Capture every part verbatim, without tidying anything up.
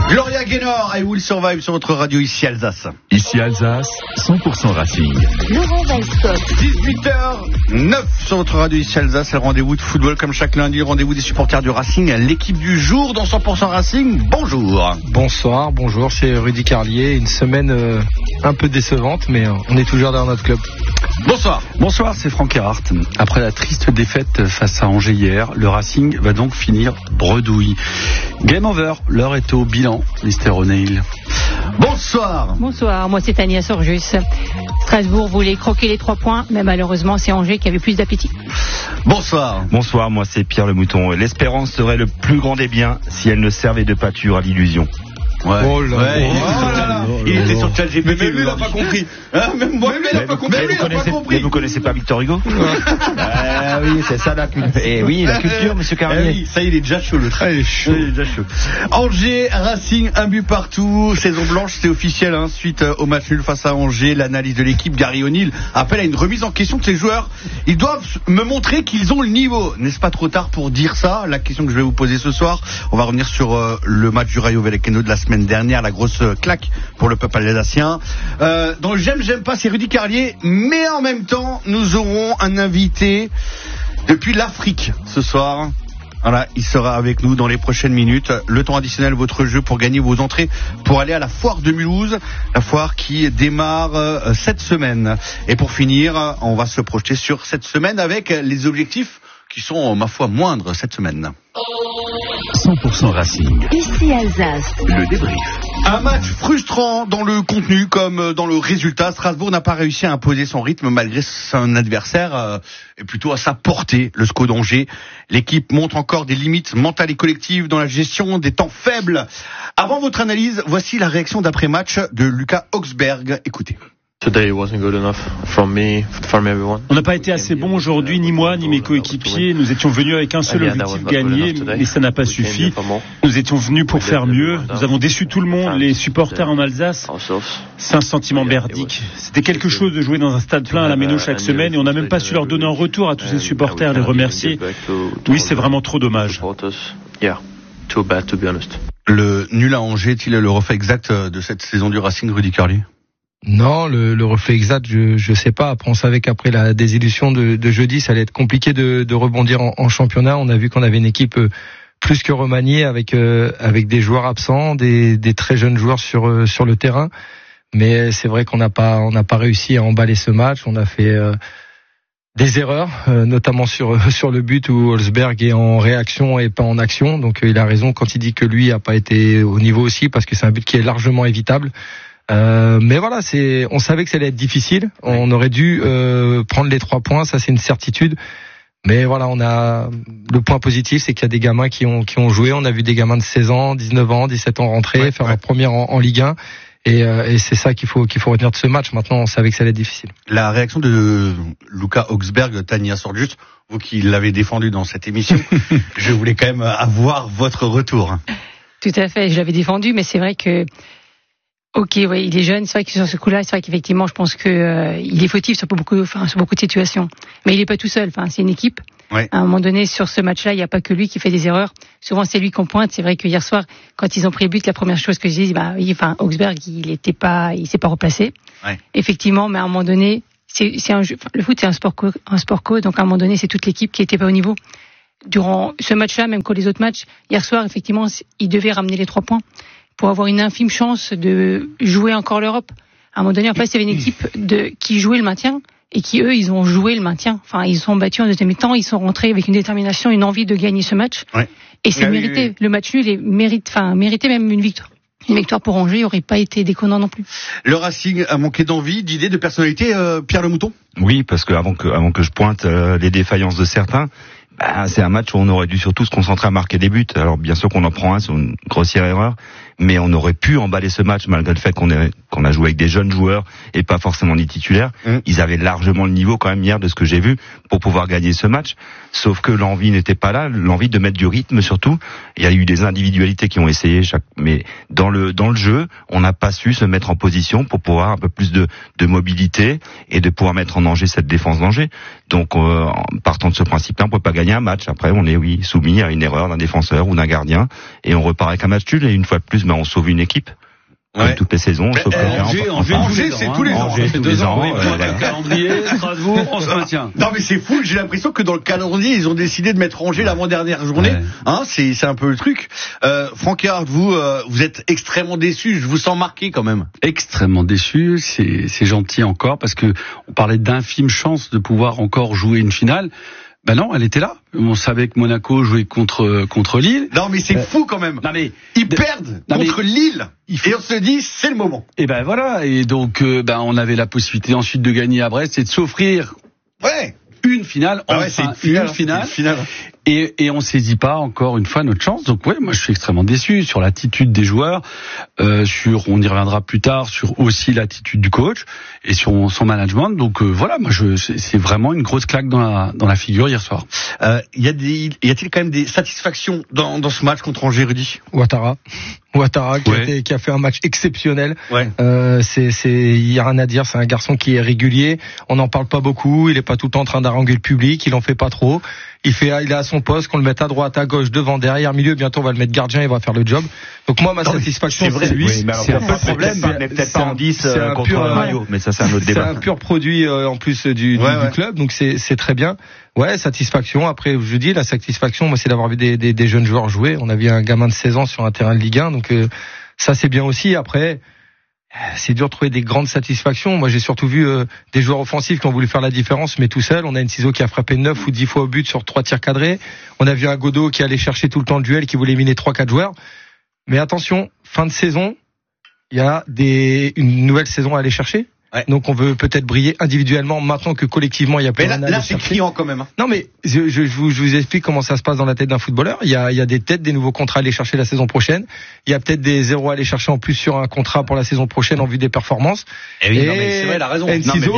Gloria Gaynor, I Will Survive sur votre radio ici Alsace. Ici Alsace, cent pour cent Racing. Laurent Weisskopf. dix-huit heures neuf sur votre radio ici Alsace, le rendez-vous de football comme chaque lundi, le rendez-vous des supporters du Racing, l'équipe du jour dans cent pour cent Racing. Bonjour. Bonsoir, bonjour, c'est Rudy Carlier. Une semaine euh, un peu décevante, mais euh, on est toujours dans notre club. Bonsoir. Bonsoir, c'est Franck Erhardt. Après la triste défaite face à Angers hier, le Racing va donc finir bredouille. Game over, l'heure est au bilan, mister O'Neill. Bonsoir. Bonsoir, moi c'est Tania Sorjus. Strasbourg voulait croquer les trois points, mais malheureusement c'est Angers qui avait plus d'appétit. Bonsoir. Bonsoir, moi c'est Pierre Le Mouton. L'espérance serait le plus grand des biens si elle ne servait de pâture à l'illusion. Ouais. Oh là ouais, là. il, oh là là. il était sur ChatGPT. Mais même lui, il a pas compris. Hein, même moi, lui, il a pas compris. Mais vous, connaissez, mais vous connaissez pas Victor Hugo? Ah oui, c'est ça la culture. Et oui, la culture, monsieur Carlier. Eh oui, ça, il est déjà chaud, le train, il est chaud. Il est déjà chaud. Angers, Racing, un but partout. Saison blanche, c'est officiel, hein, suite au match nul face à Angers. L'analyse de l'équipe, Gary O'Neill appelle à une remise en question de ces joueurs. Ils doivent me montrer qu'ils ont le niveau. N'est-ce pas trop tard pour dire ça? La question que je vais vous poser ce soir, on va revenir sur euh, le match du Rayo Vallecano de la semaine dernière, la grosse claque pour le peuple alsacien. Euh, dans le j'aime, j'aime pas, c'est Rudy Carlier, mais en même temps, nous aurons un invité depuis l'Afrique ce soir. Voilà, il sera avec nous dans les prochaines minutes. Le temps additionnel, votre jeu pour gagner vos entrées pour aller à la foire de Mulhouse, la foire qui démarre euh, cette semaine. Et pour finir, on va se projeter sur cette semaine avec les objectifs qui sont, ma foi, moindres cette semaine. cent pour cent Racing. Ici Alsace. Le débrief. Un match frustrant dans le contenu comme dans le résultat. Strasbourg n'a pas réussi à imposer son rythme malgré son adversaire euh, et plutôt à sa portée, le S C O d'Angers. L'équipe montre encore des limites mentales et collectives dans la gestion des temps faibles. Avant votre analyse, voici la réaction d'après-match de Lucas Augsberg. Écoutez. On n'a pas été assez bon aujourd'hui, ni moi, ni mes coéquipiers. Nous étions venus avec un seul objectif, gagner, mais ça n'a pas suffi. Nous étions venus pour faire mieux. Nous avons déçu tout le monde, les supporters en Alsace. C'est un sentiment merdique. C'était quelque chose de jouer dans un stade plein à la Méno chaque semaine et on n'a même pas su leur donner un retour à tous ces supporters, les remercier. Oui, c'est vraiment trop dommage. Le nul à Angers est-il le reflet exact de cette saison du Racing, Rudy Carlier? Non, le, le reflet exact, je je sais pas. Après, on savait qu'après la désillusion de, de jeudi, ça allait être compliqué de, de rebondir en, en championnat. On a vu qu'on avait une équipe plus que remaniée avec euh, avec des joueurs absents, des, des très jeunes joueurs sur euh, sur le terrain. Mais c'est vrai qu'on n'a pas on n'a pas réussi à emballer ce match. On a fait euh, des erreurs, euh, notamment sur sur le but où Augsberg est en réaction et pas en action. Donc euh, il a raison quand il dit que lui a pas été au niveau aussi, parce que c'est un but qui est largement évitable. Euh, mais voilà, c'est, on savait que ça allait être difficile. On aurait dû euh, prendre les trois points, ça c'est une certitude. Mais voilà, on a le point positif, c'est qu'il y a des gamins qui ont qui ont joué. On a vu des gamins de seize ans, dix-neuf ans, dix-sept ans rentrer, ouais, faire ouais. leur première en, en Ligue un. Et, euh, et c'est ça qu'il faut qu'il faut retenir de ce match. Maintenant, on savait que ça allait être difficile. La réaction de Lucas Augsberg, Tania Sorjus, vous qui l'avez défendu dans cette émission, je voulais quand même avoir votre retour. Tout à fait, je l'avais défendu, mais c'est vrai que ok, oui, il est jeune. C'est vrai que sur ce coup-là, c'est vrai qu'effectivement, je pense que euh, il est fautif sur beaucoup, enfin, sur beaucoup de situations. Mais il est pas tout seul. Enfin, c'est une équipe. Ouais. À un moment donné, sur ce match-là, il n'y a pas que lui qui fait des erreurs. Souvent, c'est lui qu'on pointe. C'est vrai que hier soir, quand ils ont pris le but, la première chose que j'ai dit, bah, oui, enfin, Augsberg, il était pas, il s'est pas replacé. Ouais. Effectivement, mais à un moment donné, c'est, c'est un jeu. Enfin, le foot, c'est un sport co, un sport co. Donc, à un moment donné, c'est toute l'équipe qui était pas au niveau. Durant ce match-là, même que les autres matchs, hier soir, effectivement, il devait ramener les trois points pour avoir une infime chance de jouer encore l'Europe. À un moment donné, en face, il y avait une équipe de, qui jouait le maintien et qui, eux, ils ont joué le maintien. Enfin, ils sont battus en deuxième temps, ils sont rentrés avec une détermination, une envie de gagner ce match. Ouais. Et c'est ah, mérité. Oui, oui. Le match nul est mérite, enfin, méritait même une victoire. Une victoire pour Angers n'aurait pas été déconnant non plus. Le Racing a manqué d'envie, d'idées, de personnalité, euh, Pierre Le Mouton? Oui, parce que avant que, avant que je pointe euh, les défaillances de certains, bah, c'est un match où on aurait dû surtout se concentrer à marquer des buts. Alors bien sûr qu'on en prend un, c'est une grossière erreur, mais on aurait pu emballer ce match malgré le fait qu'on ait, qu'on a joué avec des jeunes joueurs et pas forcément des titulaires. Mmh. Ils avaient largement le niveau quand même hier de ce que j'ai vu pour pouvoir gagner ce match. Sauf que l'envie n'était pas là, l'envie de mettre du rythme surtout. Il y a eu des individualités qui ont essayé, chaque... mais dans le dans le jeu, on n'a pas su se mettre en position pour pouvoir un peu plus de, de mobilité et de pouvoir mettre en danger cette défense d'Angers. Donc, euh, en partant de ce principe-là, on peut pas gagner un match. Après, on est oui soumis à une erreur d'un défenseur ou d'un gardien et on repart avec un match nul. Et une fois de plus, ben, on sauve une équipe. Ouais. Toutes les saisons, sauf euh, Angers, Angers, Angers, c'est tous les ans. Angers, tous les ans. Le calendrier, Strasbourg, on se maintient. Non, mais c'est fou. J'ai l'impression que dans le calendrier, ils ont décidé de mettre Angers l'avant-dernière journée. Ouais. Hein, c'est, c'est un peu le truc. Euh, Franck Erhardt, vous, euh, vous êtes extrêmement déçu. Je vous sens marqué quand même. Extrêmement déçu. C'est, c'est gentil encore parce que on parlait d'infime chance de pouvoir encore jouer une finale. Ben non, elle était là. On savait que Monaco jouait contre contre Lille. Non, mais c'est euh, fou quand même. Non mais ils de, perdent non, contre mais, Lille. Faut... Et on se dit c'est le moment. Et ben voilà. Et donc euh, ben on avait la possibilité ensuite de gagner à Brest et de s'offrir. Ouais. Une finale. Ah enfin, ouais, c'est une finale. Une finale. Une finale. Et, et on saisit pas encore une fois notre chance. Donc ouais, moi je suis extrêmement déçu sur l'attitude des joueurs, euh, sur on y reviendra plus tard, sur aussi l'attitude du coach et sur son management. Donc euh, voilà, moi je c'est, c'est vraiment une grosse claque dans la dans la figure hier soir. Euh, y a des y a-t-il quand même des satisfactions dans dans ce match contre Angers, Rudy? Ouattara. Ouattara qui, ouais. a été, qui a fait un match exceptionnel. Ouais. Euh, c'est c'est il y a rien à dire, c'est un garçon qui est régulier. On n'en parle pas beaucoup, il est pas tout le temps en train d'haranguer le public, il en fait pas trop. Il fait, il est à son poste, qu'on le mette à droite, à gauche, devant, derrière, milieu. Bientôt, on va le mettre gardien, il va faire le job. Donc moi, ma non, satisfaction, c'est, vrai, c'est lui. Oui, mais alors, c'est un peu le problème. Il n'est peut-être pas en dix euh, contre pur, Mario, mais ça, c'est un autre débat. C'est un pur produit euh, en plus du, ouais, du, ouais. du club, donc c'est, c'est très bien. Ouais, satisfaction. Après, je dis la satisfaction, moi, c'est d'avoir vu des, des, des jeunes joueurs jouer. On a vu un gamin de seize ans sur un terrain de Ligue un, donc euh, ça, c'est bien aussi. Après. C'est dur de trouver des grandes satisfactions. Moi, j'ai surtout vu euh, des joueurs offensifs qui ont voulu faire la différence, mais tout seul. On a une Ciseaux qui a frappé neuf ou dix fois au but sur trois tirs cadrés. On a vu un Godot qui allait chercher tout le temps le duel, qui voulait éliminer trois quatre joueurs. Mais attention, fin de saison, il y a des une nouvelle saison à aller chercher. Ouais. Donc on veut peut-être briller individuellement maintenant que collectivement il y a plus rien à aller chercher. Là, c'est criant quand même. Hein. Non mais je, je, je, vous, je vous explique comment ça se passe dans la tête d'un footballeur. Il y a, il y a des têtes, des nouveaux contrats à aller chercher la saison prochaine. Il y a peut-être des zéros à aller chercher en plus sur un contrat pour la saison prochaine en vue des performances. Et oui, et non, mais c'est vrai, il a raison.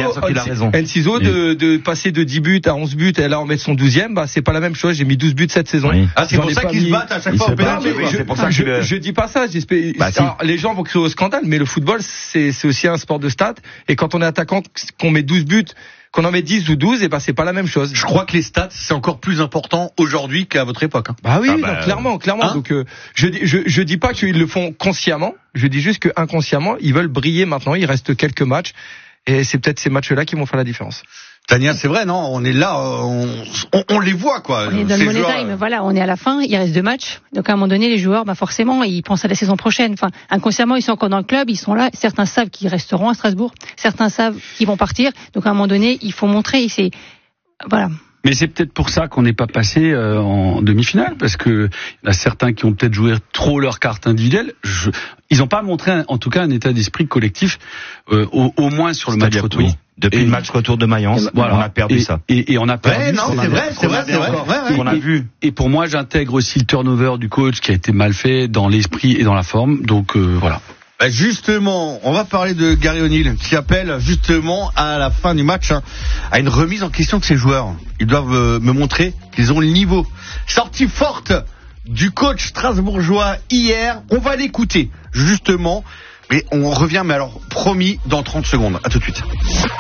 Enciso de, de passer de dix buts à onze buts et là en mettre son douzième, bah c'est pas la même chose. J'ai mis douze buts cette saison. Oui. Ah c'est J'en pour ça qu'ils mis... se battent à chaque fois au pénalty. C'est pour ça que je, je dis pas ça. J'espère. Bah, si. Alors, les gens vont crier au scandale, mais le football c'est, c'est aussi un sport de stats. Et quand on est attaquant, qu'on met douze buts, qu'on en met dix ou douze, et ben c'est pas la même chose. Je crois que les stats c'est encore plus important aujourd'hui qu'à votre époque. Hein. Bah oui, ah oui bah, non, clairement, clairement. Hein Donc euh, je, je je dis pas qu'ils le font consciemment, je dis juste que inconsciemment ils veulent briller maintenant. Il reste quelques matchs et c'est peut-être ces matchs-là qui vont faire la différence. Tania, c'est vrai, non? On est là, on, on, on les voit, quoi. On est dans le money time, voilà, on est à la fin, il reste deux matchs. Donc à un moment donné, les joueurs, bah forcément, ils pensent à la saison prochaine. Enfin, inconsciemment, ils sont encore dans le club, ils sont là. Certains savent qu'ils resteront à Strasbourg, certains savent qu'ils vont partir. Donc à un moment donné, il faut montrer. C'est voilà. Mais c'est peut-être pour ça qu'on n'est pas passé euh, en demi-finale, parce que il y en a certains qui ont peut-être joué trop leur carte individuelle. Je... Ils n'ont pas montré, un, en tout cas, un état d'esprit collectif, euh, au, au moins sur le match retour. Oui. Depuis et le match retour de Mayence, voilà, on a perdu et, ça. Et, et on a perdu. Ouais, non, c'est vrai, c'est vrai, c'est vrai. Ouais, ouais. On a vu. Et pour moi, j'intègre aussi le turnover du coach qui a été mal fait dans l'esprit et dans la forme. Donc euh, voilà. Bah justement, on va parler de Gary O'Neill qui appelle justement à la fin du match hein, à une remise en question de ses joueurs. Ils doivent euh, me montrer qu'ils ont le niveau. Sortie forte du coach strasbourgeois hier. On va l'écouter justement. Mais on revient, mais alors promis, dans trente secondes. À tout de suite.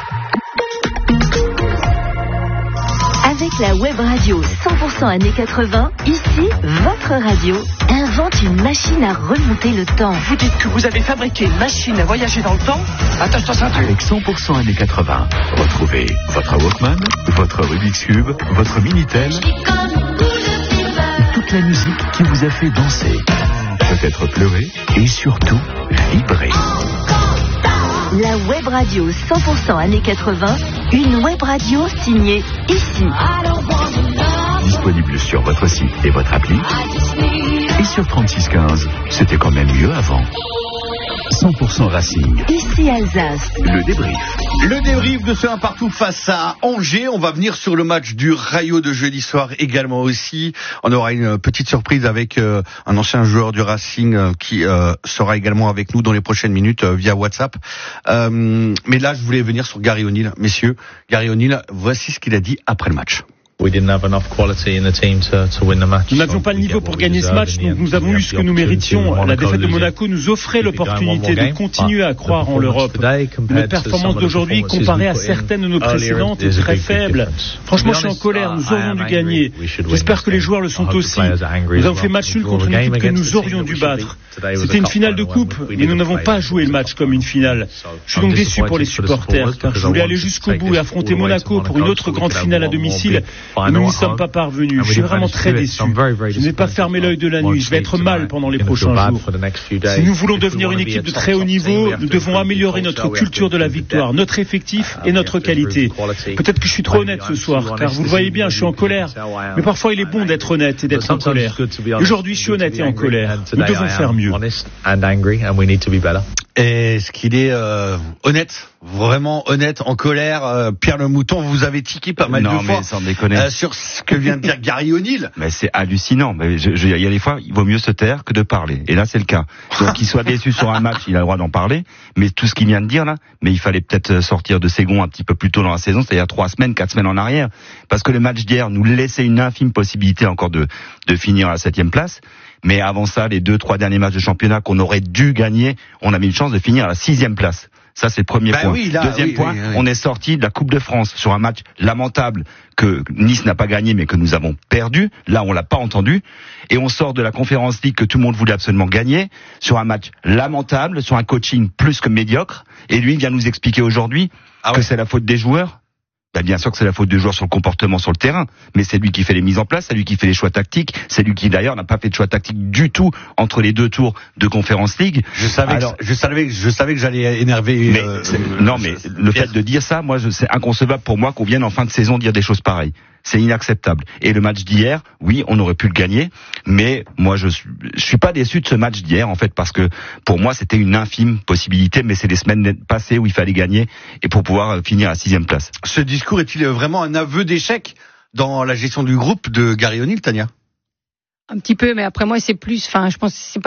Avec la web radio cent pour cent années quatre-vingts, ici, votre radio invente une machine à remonter le temps. Vous dites que vous avez fabriqué une machine à voyager dans le temps? Attends, ça Avec cent pour cent années quatre-vingts, retrouvez votre Walkman, votre Rubik's Cube, votre Minitel, toute la musique qui vous a fait danser, peut-être pleurer et surtout vibrer. La web radio cent pour cent années quatre-vingts, une web radio signée ici. Disponible sur votre site et votre appli. Et sur trente-six quinze, c'était quand même mieux avant. cent pour cent Racing. Ici Alsace. Le débrief. Le débrief de ce un partout face à Angers. On va venir sur le match du Rayo de jeudi soir également aussi. On aura une petite surprise avec euh, un ancien joueur du Racing euh, qui euh, sera également avec nous dans les prochaines minutes euh, via WhatsApp. Euh, mais là, je voulais venir sur Gary O'Neill, messieurs. Gary O'Neill, voici ce qu'il a dit après le match. Nous n'avions pas le niveau pour gagner ce match, donc nous avons eu ce que nous méritions. La défaite de Monaco nous offrait l'opportunité de continuer à croire en l'Europe. Notre performance d'aujourd'hui, comparée à certaines de nos précédentes, est très faible. Franchement, je suis en colère, nous aurions dû gagner. J'espère que les joueurs le sont aussi. Nous avons fait match nul contre une équipe que nous aurions dû battre. C'était une finale de coupe, mais nous n'avons pas joué le match comme une finale. Je suis donc déçu pour les supporters, car je voulais aller jusqu'au bout et affronter Monaco pour une autre grande finale à domicile. Et nous n'y sommes pas parvenus. Je suis vraiment très déçu. Je n'ai pas fermé l'œil de la nuit. Je vais être mal pendant les prochains jours. Si nous voulons devenir une équipe de très haut niveau, nous devons améliorer notre culture de la victoire, notre effectif et notre qualité. Peut-être que je suis trop honnête ce soir, car vous le voyez bien, je suis en colère. Mais parfois, il est bon d'être honnête et d'être en colère. Aujourd'hui, je suis honnête et en colère. Nous devons faire mieux. Est-ce qu'il est euh, honnête, vraiment honnête, en colère, euh, Pierre Le Mouton, vous avez tiqué pas mal non, de mais fois sans déconner. Euh, sur ce que vient de dire Gary O'Neill. Mais c'est hallucinant. Mais je, je, il y a des fois, il vaut mieux se taire que de parler. Et là, c'est le cas. Donc, qu'il soit déçu sur un match, il a le droit d'en parler. Mais tout ce qu'il vient de dire là, mais il fallait peut-être sortir de ses gonds un petit peu plus tôt dans la saison, c'est-à-dire trois semaines, quatre semaines en arrière, parce que le match d'hier nous laissait une infime possibilité encore de de finir à la septième place. Mais avant ça, les deux, trois derniers matchs de championnat qu'on aurait dû gagner, on avait une chance de finir à la sixième place. Ça, c'est le premier bah point. Oui, là, Deuxième oui, point, oui, oui. on est sorti de la Coupe de France sur un match lamentable que Nice n'a pas gagné, mais que nous avons perdu. Là, on l'a pas entendu. Et on sort de la Conference League que tout le monde voulait absolument gagner sur un match lamentable, sur un coaching plus que médiocre. Et lui, il vient nous expliquer aujourd'hui ah ouais. que c'est la faute des joueurs. Ben bien sûr que c'est la faute du joueur sur le comportement sur le terrain, mais c'est lui qui fait les mises en place, c'est lui qui fait les choix tactiques, c'est lui qui d'ailleurs n'a pas fait de choix tactiques du tout entre les deux tours de Conference League. Je savais, Alors, que, je savais, je savais que j'allais énerver. Mais euh, non, mais le fait de dire ça, moi, je, c'est inconcevable pour moi qu'on vienne en fin de saison dire des choses pareilles. C'est inacceptable. Et le match d'hier, oui, on aurait pu le gagner, mais moi, je suis, je suis pas déçu de ce match d'hier, en fait, parce que pour moi, c'était une infime possibilité, mais c'est les semaines passées où il fallait gagner et pour pouvoir finir à sixième place. Ce discours est-il vraiment un aveu d'échec dans la gestion du groupe de Gary O'Neill, Tania? Un petit peu, mais après moi, c'est plus, enfin, je pense que c'est